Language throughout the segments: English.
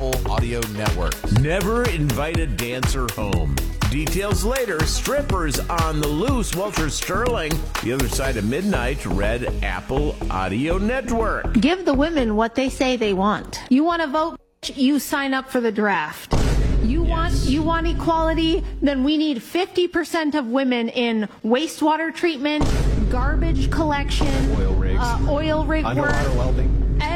Apple Audio Network. Never invite a dancer home. Details later. Strippers on the loose. Walter Sterling, The Other Side of Midnight, Red Apple Audio Network. Give the women what they say they want. You want to vote? You sign up for the draft. You want equality? Then we need 50% of women in wastewater treatment, garbage collection, oil rig underwater work, welding.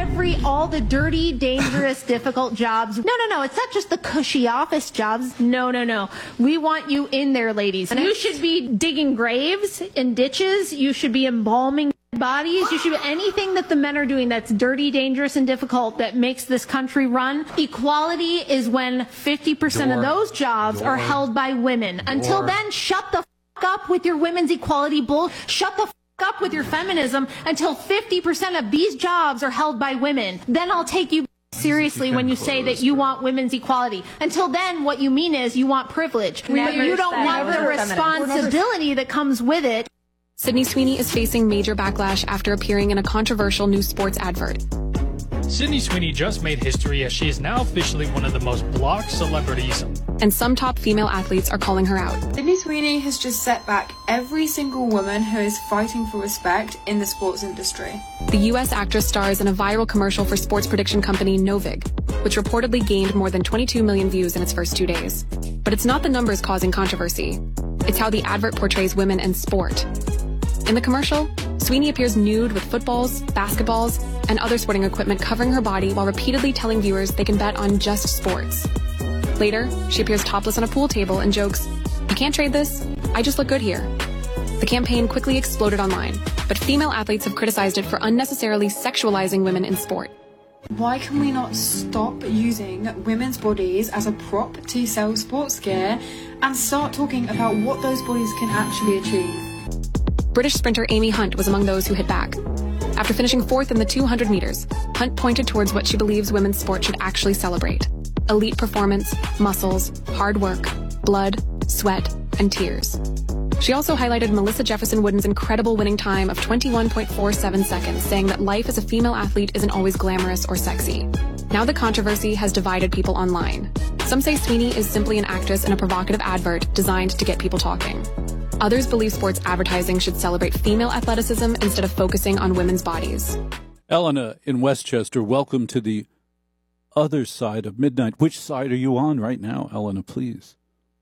all the dirty, dangerous, difficult jobs. No. It's not just the cushy office jobs. No. We want you in there, ladies. And you should be digging graves and ditches. You should be embalming bodies. You should be anything that the men are doing that's dirty, dangerous, and difficult that makes this country run. Equality is when 50% of those jobs are held by women. Until then, shut the up with your women's equality bull. Shut the up with your feminism until 50% of these jobs are held by women. Then I'll take you seriously when you say that you want women's equality. Until then, what you mean is you want privilege. But you don't want the responsibility that comes with it. Sydney Sweeney is facing major backlash after appearing in a controversial new sports advert. Sydney Sweeney just made history as she is now officially one of the most blocked celebrities. And some top female athletes are calling her out. Sydney Sweeney has just set back every single woman who is fighting for respect in the sports industry. The U.S. actress stars in a viral commercial for sports prediction company Novig, which reportedly gained more than 22 million views in its first 2 days. But it's not the numbers causing controversy. It's how the advert portrays women in sport. In the commercial, Sweeney appears nude with footballs, basketballs, and other sporting equipment covering her body while repeatedly telling viewers they can bet on just sports. Later, she appears topless on a pool table and jokes, "You can't trade this. I just look good here." The campaign quickly exploded online, but female athletes have criticized it for unnecessarily sexualizing women in sport. Why can we not stop using women's bodies as a prop to sell sports gear and start talking about what those bodies can actually achieve? British sprinter Amy Hunt was among those who hit back. After finishing fourth in the 200 meters, Hunt pointed towards what she believes women's sport should actually celebrate: elite performance, muscles, hard work, blood, sweat, and tears. She also highlighted Melissa Jefferson Wooden's incredible winning time of 21.47 seconds, saying that life as a female athlete isn't always glamorous or sexy. Now the controversy has divided people online. Some say Sweeney is simply an actress in a provocative advert designed to get people talking. Others believe sports advertising should celebrate female athleticism instead of focusing on women's bodies. Elena in Westchester, welcome to the other side of midnight. Which side are you on right now, Elena, please?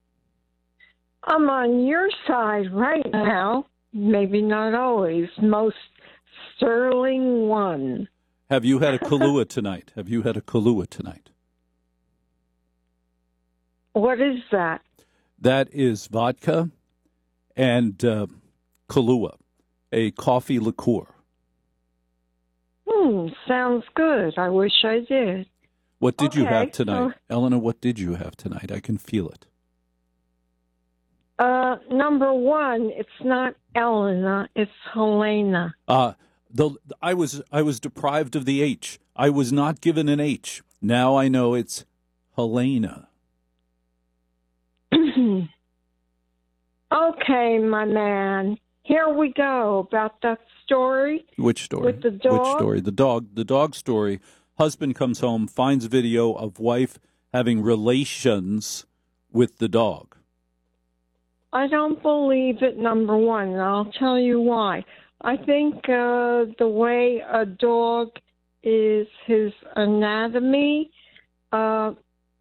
I'm on your side right now. Maybe not always. Most sterling one. Have you had a Kahlua tonight? Have you had a Kahlua tonight? What is that? That is vodka and Kahlua, a coffee liqueur. Sounds good. I wish I did. What did you have tonight? Elena, what did you have tonight? I can feel it. Number one, it's not Elena, it's Helena. I was deprived of the H. I was not given an H. Now I know it's Helena. Okay, my man. Here we go about that story. Which story? With the dog? Which story? The dog story. Husband comes home, finds video of wife having relations with the dog. I don't believe it, number one, and I'll tell you why. I think the way a dog is, his anatomy, it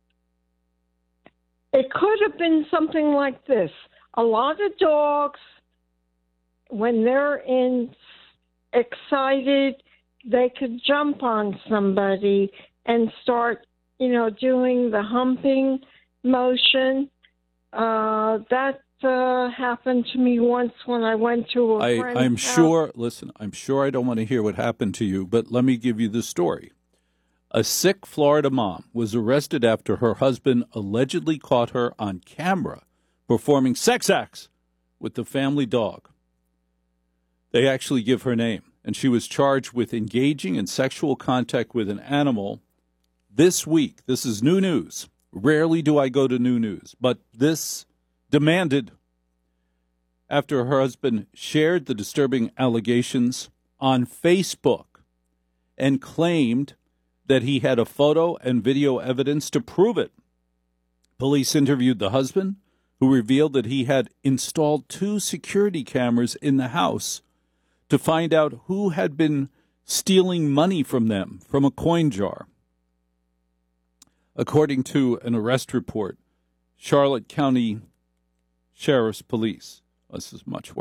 could have been something like this. A lot of dogs, when they're excited, they could jump on somebody and start, doing the humping motion. That happened to me once when I went to a friend's I'm house. sure, listen, I'm sure I don't want to hear what happened to you, but let me give you the story. A sick Florida mom was arrested after her husband allegedly caught her on camera performing sex acts with the family dog. They actually give her name, and she was charged with engaging in sexual contact with an animal this week. This is new news. Rarely do I go to new news, but this demanded after her husband shared the disturbing allegations on Facebook and claimed that he had a photo and video evidence to prove it. Police interviewed the husband, who revealed that he had installed 2 security cameras in the house to find out who had been stealing money from them from a coin jar. According to an arrest report, Charlotte County Sheriff's Police, this is much worse.